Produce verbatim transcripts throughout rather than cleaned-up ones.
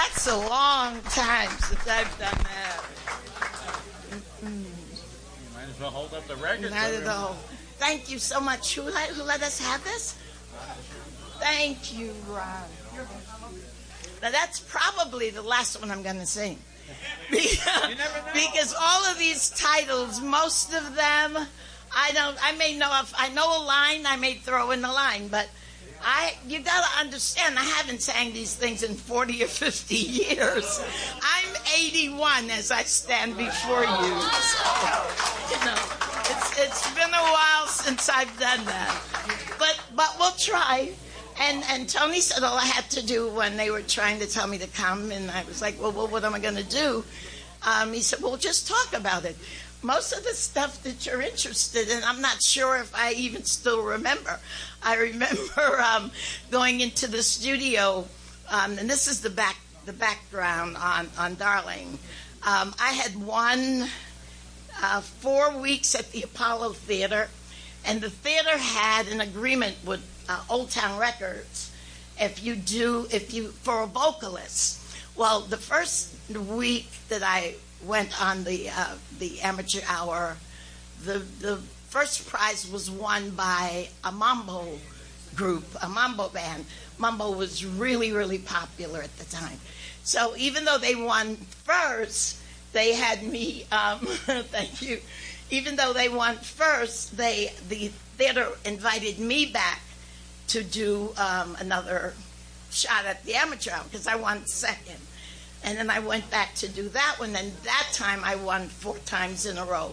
That's a long time since I've done that. Mm-hmm. You might as well hold up the record. Not at all. Thank you so much. Who let, who let us have this? Thank you, Ron. Now, that's probably the last one I'm going to sing. Because, you never know. Because all of these titles, most of them, I don't, I may know, if I know a line, I may throw in a line, but I, you got to understand, I haven't sang these things in forty or fifty years. I'm eighty-one as I stand before you. So, you know, it's, it's been a while since I've done that. But, but we'll try. And and Tony said all I had to do when they were trying to tell me to come, and I was like, well, well what am I going to do? Um, he said, well, just talk about it. Most of the stuff that you're interested in, I'm not sure if I even still remember. I remember um, going into the studio, um, and this is the back the background on, on Darling. Um, I had won uh, four weeks at the Apollo Theater, and the theater had an agreement with Uh, Old Town Records, if you do, if you, for a vocalist. Well, the first week that I went on the uh, the amateur hour, the the first prize was won by a mambo group, a mambo band. Mambo was really, really popular at the time. So even though they won first, they had me, um, thank you, even though they won first, they the theater invited me back to do um, another shot at the amateur hour because I won second. And then I went back to do that one, and that time I won four times in a row.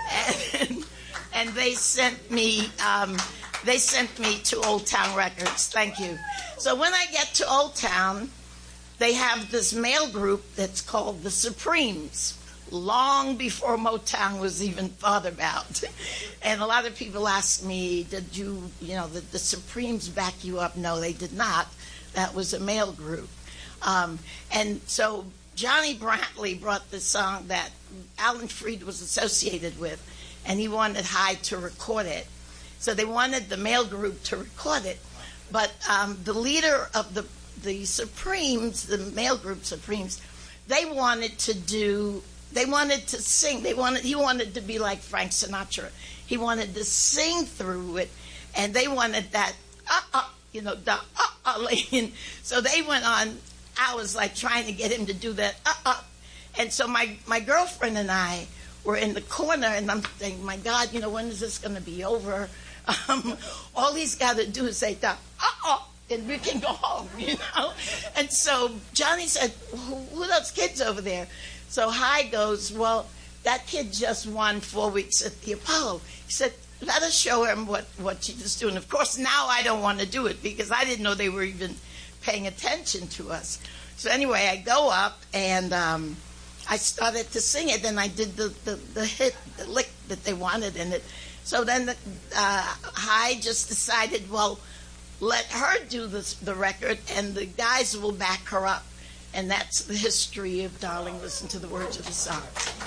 And, and they sent me um, they sent me to Old Town Records. Thank you. So when I get to Old Town, they have this male group that's called the Supremes, long before Motown was even thought about. And a lot of people ask me, did you, you know, the, the Supremes back you up? No, they did not. That was a male group. Um, and so Johnny Brantley brought the song that Alan Freed was associated with, and he wanted Hyde to record it. So they wanted the male group to record it. But um, the leader of the, the Supremes, the male group Supremes, they wanted to do They wanted to sing. They wanted. He wanted to be like Frank Sinatra. He wanted to sing through it, and they wanted that uh uh, you know, the uh uh lane. So they went on hours like trying to get him to do that uh uh. And so my my girlfriend and I were in the corner, and I'm thinking, my God, you know, when is this going to be over? Um, all he's got to do is say the uh uh, and we can go home, you know. And so Johnny said, who, who are those kids over there? So Hyde goes, well, that kid just won four weeks at the Apollo. He said, let us show him what, what she was doing. Of course, now I don't want to do it because I didn't know they were even paying attention to us. So anyway, I go up, and um, I started to sing it, and I did the, the, the hit, the lick that they wanted in it. So then the, uh, Hyde just decided, well, let her do this, the record, and the guys will back her up. And that's the history of Darling, Listen to the Words of the Song.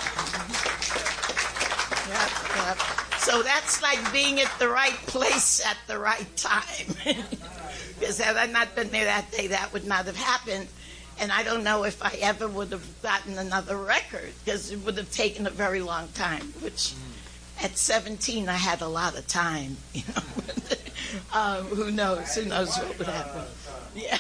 Yep, yep. So that's like being at the right place at the right time. Because had I not been there that day, that would not have happened. And I don't know if I ever would have gotten another record, because it would have taken a very long time, which at seventeen I had a lot of time. You know, um, who knows? Who knows what would happen? Yeah.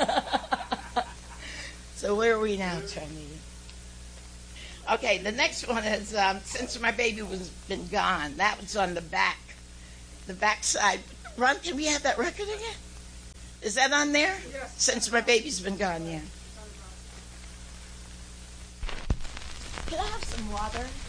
So where are we now, Tony? Okay, the next one is um, Since My Baby Was Been Gone. That was on the back, the back side. Ron, can we have that record again? Is that on there? Yes. Since My Baby's Been Gone, yeah. Can I have some water?